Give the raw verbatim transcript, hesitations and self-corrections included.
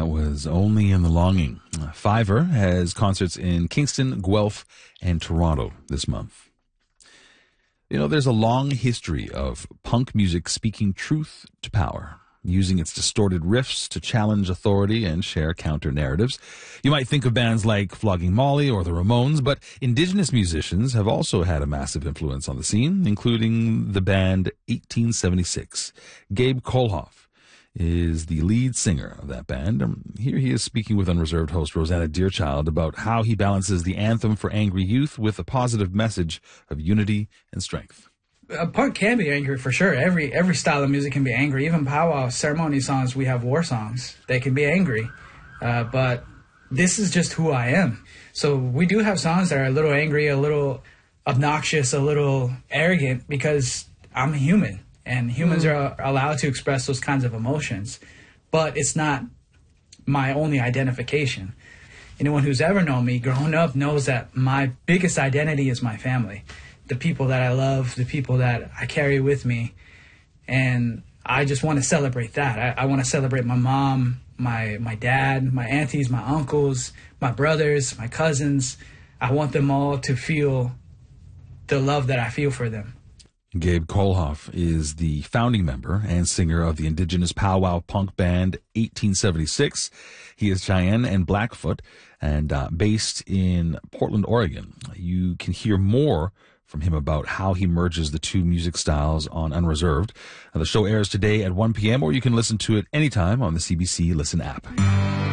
That was Only in the Longing. Fiverr has concerts in Kingston, Guelph, and Toronto this month. You know, there's a long history of punk music speaking truth to power, using its distorted riffs to challenge authority and share counter-narratives. You might think of bands like Flogging Molly or the Ramones, but indigenous musicians have also had a massive influence on the scene, including the band eighteen seventy-six. Gabe Kolhoff is the lead singer of that band. Um, here he is speaking with Unreserved host Rosanna Deerchild about how he balances the anthem for angry youth with a positive message of unity and strength. A punk can be angry for sure. Every every style of music can be angry. Even powwow ceremony songs, we have war songs. They can be angry. Uh, but this is just who I am. So we do have songs that are a little angry, a little obnoxious, a little arrogant, because I'm a human. And humans mm. are allowed to express those kinds of emotions. But it's not my only identification. Anyone who's ever known me growing up knows that my biggest identity is my family. The people that I love, the people that I carry with me. And I just want to celebrate that. I, I want to celebrate my mom, my my dad, my aunties, my uncles, my brothers, my cousins. I want them all to feel the love that I feel for them. Gabe Kolhoff is the founding member and singer of the indigenous powwow punk band eighteen seventy-six. He is Cheyenne and Blackfoot and uh, based in Portland, Oregon. You can hear more from him about how he merges the two music styles on Unreserved. Uh, the show airs today at one p.m., or you can listen to it anytime on the C B C Listen app.